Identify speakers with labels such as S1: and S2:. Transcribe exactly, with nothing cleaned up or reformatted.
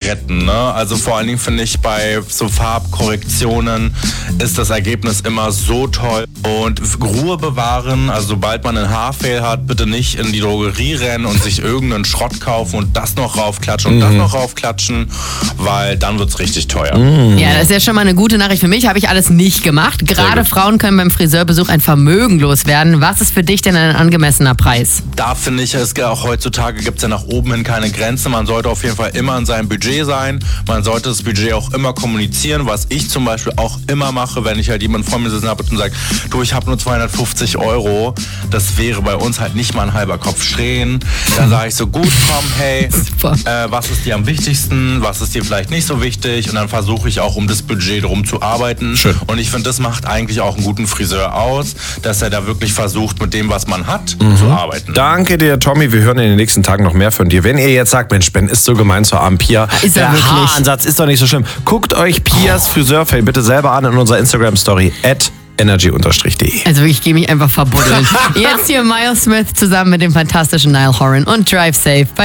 S1: retten. Ne? Also vor allen Dingen finde ich, bei so Farbkorrektionen ist das Ergebnis immer so toll. Und Ruhe bewahren, also sobald man einen Haarfehl hat, bitte nicht in die Drogerie rennen und sich irgendeinen Schrott kaufen und das noch raufklatschen und mhm. das noch raufklatschen, weil dann wird's richtig teuer.
S2: Mhm. Ja, das ist ja schon mal eine gute Nachricht für mich. Habe ich alles nicht gemacht. Gerade Frauen können beim Friseurbesuch ein Vermögen loswerden. Was ist für dich denn ein angemessener Preis?
S1: Da finde ich, es auch heutzutage gibt es ja nach oben hin keine Grenze. Man sollte auf jeden Fall immer in seinem Budget sein. Man sollte das Budget auch immer kommunizieren, was ich zum Beispiel auch immer mache, wenn ich halt jemanden vor mir sitzen habe und sage, du, ich habe nur zweihundertfünfzig Euro. Das wäre bei uns halt nicht mal ein halber Kopf Strähnen. Dann sage ich so, gut, komm, hey, äh, was ist dir am wichtigsten? Was ist dir vielleicht nicht so wichtig? Und dann versuche ich auch, um das Budget drum zu arbeiten.
S3: Schön.
S1: Und ich finde, das macht eigentlich auch einen guten Friseur aus, dass er da wirklich versucht, mit dem, was man hat, mhm. zu arbeiten.
S3: Danke dir, Tommy. Wir hören in den nächsten Tagen noch mehr von dir. Wenn ihr jetzt sagt, Mensch, Ben ist so gemein zur armen Pia.
S2: Ist
S3: der
S2: er wirklich?
S3: Haaransatz ist doch nicht so schlimm. Guckt euch Pias Friseurfail bitte selber an in unserer Instagram-Story at energy-de.
S2: Also wirklich, ich gehe mich einfach verbuddeln. Jetzt hier Miles Smith zusammen mit dem fantastischen Niall Horan und Drive Safe.